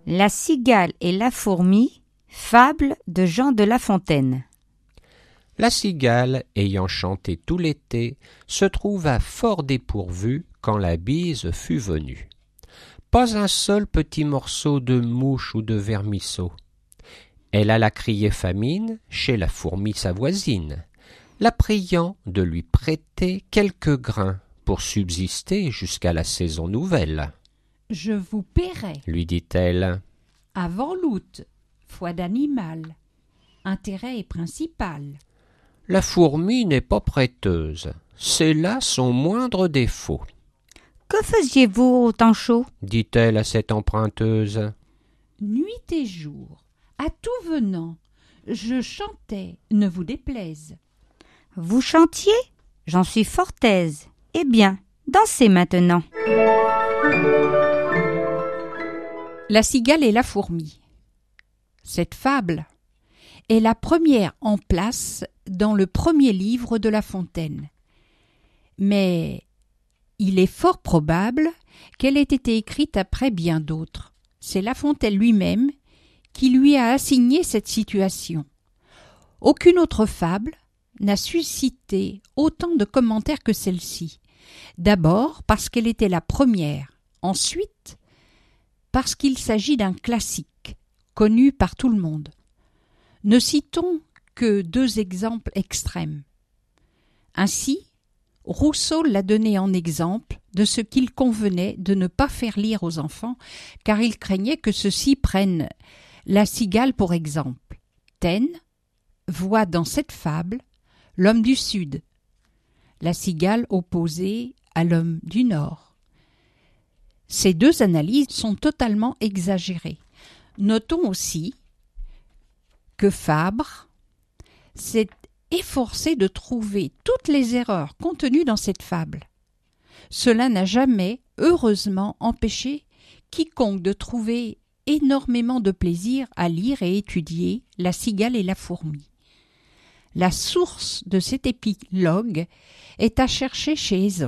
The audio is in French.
La cigale et la fourmi, fable de Jean de La Fontaine. La cigale, ayant chanté tout l'été, se trouva fort dépourvue quand la bise fut venue. Pas un seul petit morceau de mouche ou de vermisseau. Elle alla crier famine chez la fourmi sa voisine, la priant de lui prêter quelques grains pour subsister jusqu'à la saison nouvelle. « Je vous paierai, lui dit-elle, avant l'août, foi d'animal. Intérêt est principal. » La fourmi n'est pas prêteuse, c'est là son moindre défaut. « Que faisiez-vous au temps chaud ?» dit-elle à cette emprunteuse. « Nuit et jour, à tout venant, je chantais, ne vous déplaise. »« Vous chantiez ? J'en suis fort aise. Eh bien, dansez maintenant. » La cigale et la fourmi. Cette fable est la première en place dans le premier livre de La Fontaine. Mais il est fort probable qu'elle ait été écrite après bien d'autres. C'est La Fontaine lui-même qui lui a assigné cette situation. Aucune autre fable n'a suscité autant de commentaires que celle-ci. D'abord parce qu'elle était la première, ensuite parce qu'il s'agit d'un classique, connu par tout le monde. Ne citons que 2 exemples extrêmes. Ainsi, Rousseau l'a donné en exemple de ce qu'il convenait de ne pas faire lire aux enfants, car il craignait que ceux-ci prennent la cigale pour exemple. Taine voit dans cette fable l'homme du Sud, la cigale opposée à l'homme du Nord. Ces 2 analyses sont totalement exagérées. Notons aussi que Fabre s'est efforcé de trouver toutes les erreurs contenues dans cette fable. Cela n'a jamais, heureusement, empêché quiconque de trouver énormément de plaisir à lire et étudier La cigale et la fourmi. La source de cet épilogue est à chercher chez Ésope.